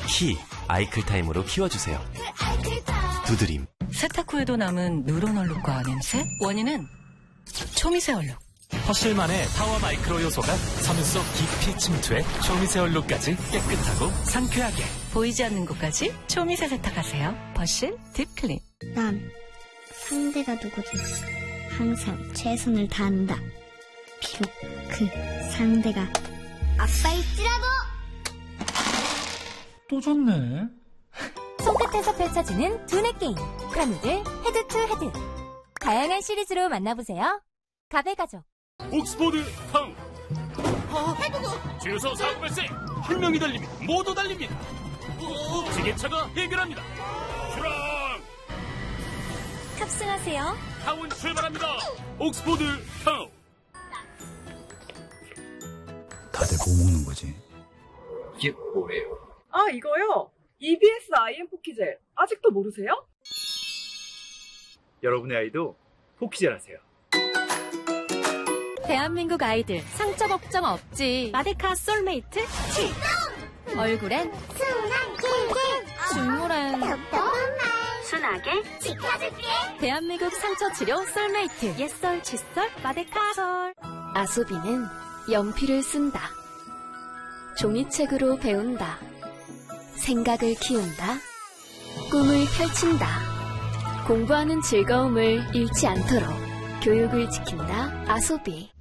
키 아이클타임으로 키워주세요. 두드림. 세탁 후에도 남은 누런 얼룩과 냄새? 원인은 초미세 얼룩. 퍼실만의 파워 마이크로 요소가 섬유 속 깊이 침투해 초미세 얼룩까지 깨끗하고 상쾌하게. 보이지 않는 곳까지 초미세 세탁하세요. 퍼실 딥클린. 난 상대가 누구든 항상 최선을 다한다. 비록 그 상대가 아빠일지라도. 또 졌네. 손끝에서 펼쳐지는 두뇌 게임 프라미드 헤드 투 헤드. 다양한 시리즈로 만나보세요. 가베가족. 옥스포드 타운. 주유소 사고 발생. 한 명이 달리면 모두 달립니다. 지게차가 해결합니다. 출항. 탑승하세요. 타운 출발합니다. 옥스포드 타운. 다들 뭐 먹는 거지? 이게 뭐예요? 아, 이거요? EBS IM 포키젤. 아직도 모르세요? 여러분의 아이도 포키젤 하세요. 대한민국 아이들 상처 걱정 없지. 마데카 솔메이트 얼굴엔 순한 킹킹, 눈물엔 순하게 지켜줄게. 대한민국 상처 치료 솔메이트. 옛설 칫솔 마데카솔. 아소비는 연필을 쓴다. 종이책으로 배운다. 생각을 키운다. 꿈을 펼친다. 공부하는 즐거움을 잃지 않도록 교육을 지킨다. 아소비.